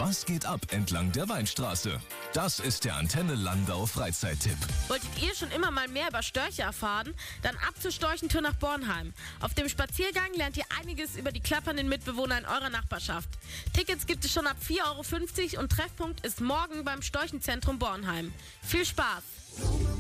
Was geht ab entlang der Weinstraße? Das ist der Antenne Landau Freizeittipp. Wolltet ihr schon immer mal mehr über Störche erfahren? Dann ab zur Storchentour nach Bornheim. Auf dem Spaziergang lernt ihr einiges über die klappernden Mitbewohner in eurer Nachbarschaft. Tickets gibt es schon ab 4,50 € und Treffpunkt ist morgen beim Storchenzentrum Bornheim. Viel Spaß!